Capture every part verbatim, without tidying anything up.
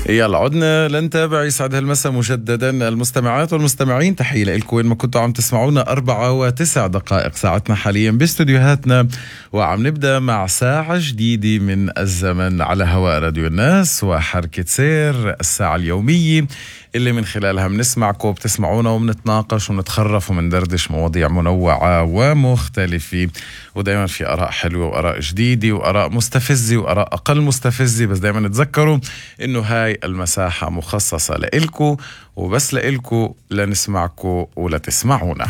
يلا عدنا لنتابع. يسعد هالمساء مجددا المستمعات والمستمعين، تحية لكم وين ما كنتوا عم تسمعونا. أربعة وتسع دقائق ساعتنا حاليا باستديوهاتنا، وعم نبدأ مع ساعة جديدة من الزمن على هواء راديو الناس وحركة سير، الساعة اليومية اللي من خلالها بنسمعكم وبتسمعونا وبنتناقش وبنتخرف وبندردش مواضيع منوعة ومختلفة، ودايما في آراء حلوة وآراء جديدة وآراء مستفزة وآراء أقل مستفزة. بس دايما تذكروا إنه هاي المساحة مخصصة لإلكو وبس لإلكو، لنسمعكو ولا تسمعونا.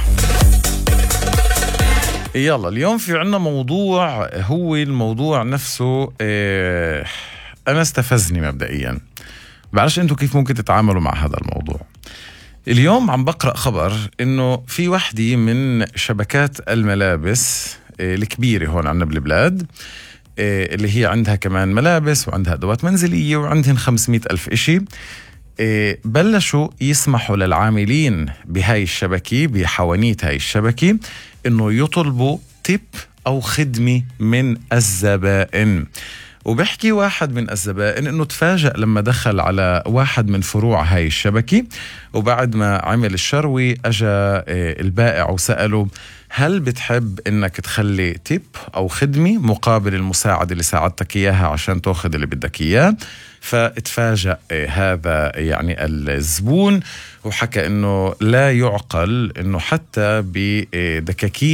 يلا اليوم في عنا موضوع، هو الموضوع نفسه إيه أنا استفزني مبدئيا. بعرفش انتوا كيف ممكن تتعاملوا مع هذا الموضوع. اليوم عم بقرأ خبر انه في وحدة من شبكات الملابس الكبيرة هون عنا بالبلاد، اللي هي عندها كمان ملابس وعندها أدوات منزلية وعندهن خمسمائة ألف إشي، بلشوا يسمحوا للعاملين بهاي الشبكة، بحوانيت هاي الشبكة، انه يطلبوا تيب أو خدمة من الزبائن. وبحكي واحد من الزبائن انه تفاجأ لما دخل على واحد من فروع هاي الشبكة، وبعد ما عمل الشروي اجا البائع وسأله هل بتحب انك تخلي تيب او خدمة مقابل المساعدة اللي ساعدتك اياها عشان تاخذ اللي بدك اياه. فاتفاجأ هذا يعني الزبون وحكى انه لا يعقل انه حتى بدكاكين